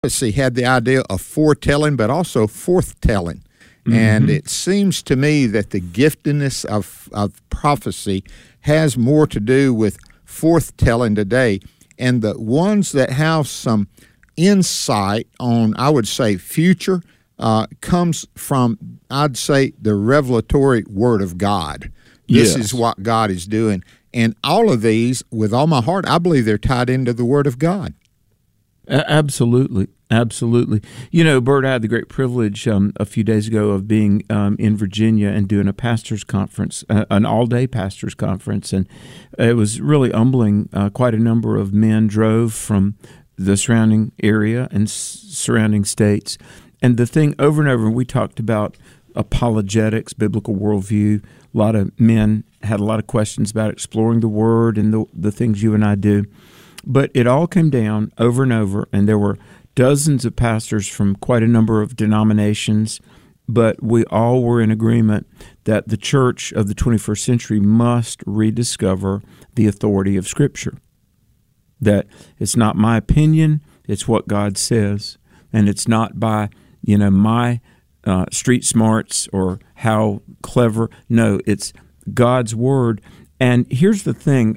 prophecy had the idea of foretelling, but also forthtelling. Mm-hmm. And it seems to me that the giftedness of prophecy has more to do with forthtelling today. And the ones that have some insight on, I would say, future comes from, I'd say, the revelatory Word of God. This is what God is doing. And all of these, with all my heart, I believe they're tied into the Word of God. Absolutely. Absolutely. You know, Bert, I had the great privilege a few days ago of being in Virginia and doing a pastor's conference, an all-day pastor's conference, and it was really humbling. Quite a number of men drove from the surrounding area and surrounding states, and the thing over and over, we talked about apologetics, biblical worldview. A lot of men had a lot of questions about exploring the Word and the things you and I do. But it all came down over and over, and there were dozens of pastors from quite a number of denominations, but we all were in agreement that the church of the 21st century must rediscover the authority of Scripture. That it's not my opinion, it's what God says, and it's not by, my street smarts or how clever. No, it's God's Word. And here's the thing,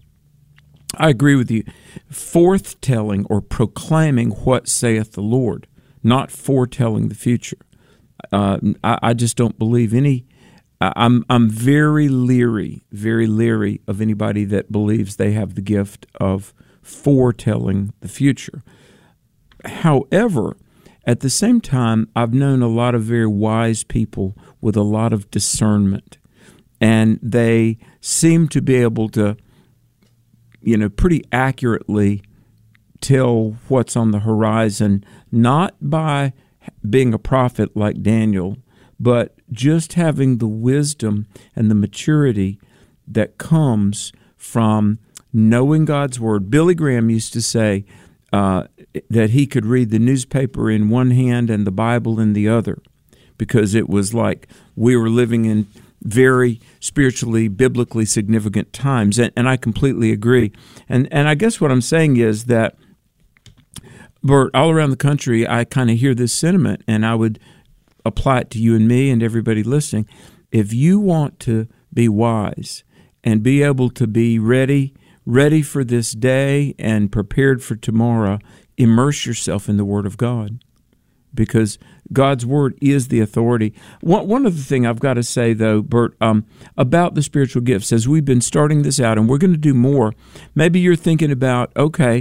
I agree with you. Forthtelling or proclaiming what saith the Lord, not foretelling the future. I just don't believe any. I'm very leery of anybody that believes they have the gift of foretelling the future. However, at the same time, I've known a lot of very wise people with a lot of discernment, and they seem to be able to pretty accurately tell what's on the horizon, not by being a prophet like Daniel, but just having the wisdom and the maturity that comes from knowing God's Word. Billy Graham used to say that he could read the newspaper in one hand and the Bible in the other, because it was like we were living in very spiritually, biblically significant times, and I completely agree. And I guess what I'm saying is that, Bert, all around the country, I kind of hear this sentiment, and I would apply it to you and me and everybody listening. If you want to be wise and be able to be ready for this day and prepared for tomorrow, immerse yourself in the Word of God, because God's Word is the authority. One other thing I've got to say, though, Bert, about the spiritual gifts, as we've been starting this out, and we're going to do more, maybe you're thinking about,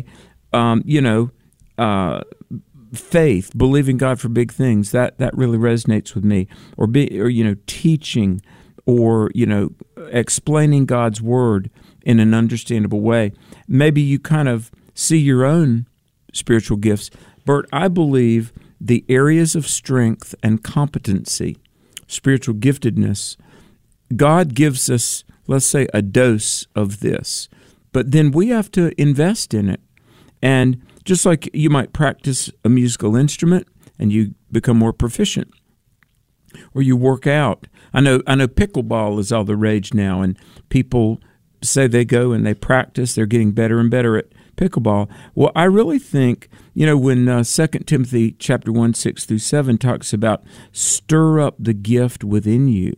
faith, believing God for big things, that really resonates with me, or teaching, or explaining God's Word in an understandable way. Maybe you kind of see your own spiritual gifts. Bert, I believe the areas of strength and competency, spiritual giftedness, God gives us, let's say, a dose of this, but then we have to invest in it. And just like you might practice a musical instrument and you become more proficient, or you work out. I know pickleball is all the rage now, and people say they go and they practice, they're getting better and better at pickleball. Well, I really think, when 2 Timothy chapter 1, 6 through 7 talks about stir up the gift within you,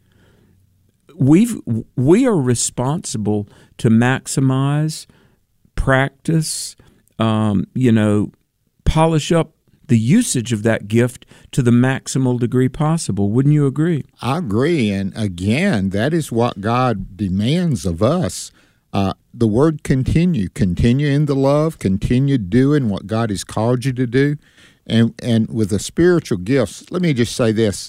we are responsible to maximize, practice, polish up the usage of that gift to the maximal degree possible. Wouldn't you agree? I agree. And again, that is what God demands of us. The word continue in the love, continue doing what God has called you to do. And with the spiritual gifts, let me just say this.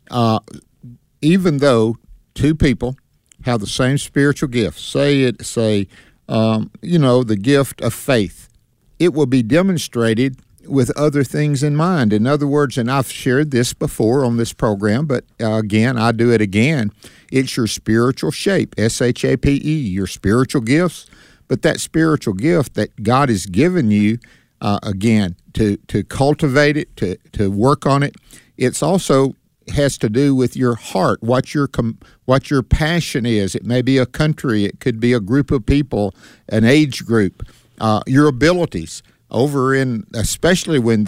Even though two people have the same spiritual gift, the gift of faith, it will be demonstrated with other things in mind. In other words, and I've shared this before on this program, but again, I do it again. It's your spiritual shape, SHAPE, your spiritual gifts. But that spiritual gift that God has given you, again, to cultivate it, to work on it, it's also has to do with your heart, what your passion is. It may be a country, it could be a group of people, an age group, your abilities. over in, especially when